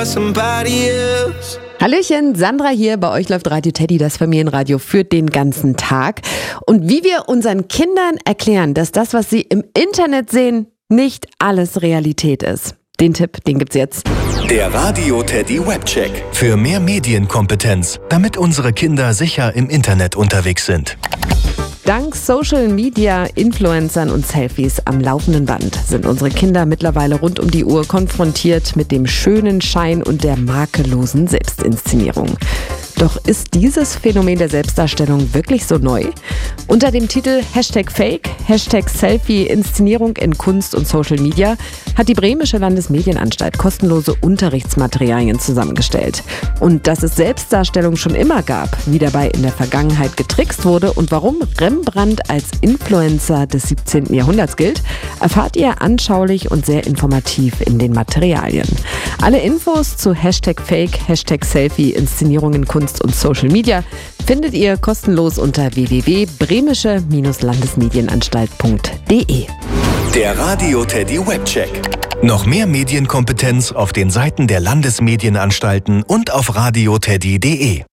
for somebody else. Hallöchen, Sandra hier, bei euch läuft Radio Teddy, das Familienradio für den ganzen Tag. Und wie wir unseren Kindern erklären, dass das, was sie im Internet sehen, nicht alles Realität ist. Den Tipp, den gibt's jetzt. Der Radio Teddy Webcheck. Für mehr Medienkompetenz, damit unsere Kinder sicher im Internet unterwegs sind. Dank Social Media, Influencern und Selfies am laufenden Band sind unsere Kinder mittlerweile rund um die Uhr konfrontiert mit dem schönen Schein und der makellosen Selbstinszenierung. Doch ist dieses Phänomen der Selbstdarstellung wirklich so neu? Unter dem Titel #Fake, #Selfie-Inszenierung in Kunst und Social Media hat die Bremische Landesmedienanstalt kostenlose Unterrichtsmaterialien zusammengestellt. Und dass es Selbstdarstellung schon immer gab, wie dabei in der Vergangenheit getrickst wurde und warum Rembrandt als Influencer des 17. Jahrhunderts gilt, erfahrt ihr anschaulich und sehr informativ in den Materialien. Alle Infos zu #Fake, #Selfie-Inszenierung in Kunst und Social Media findet ihr kostenlos unter www.bremische-landesmedienanstalt.de. Der Radio Teddy Webcheck. Noch mehr Medienkompetenz auf den Seiten der Landesmedienanstalten und auf radioteddy.de.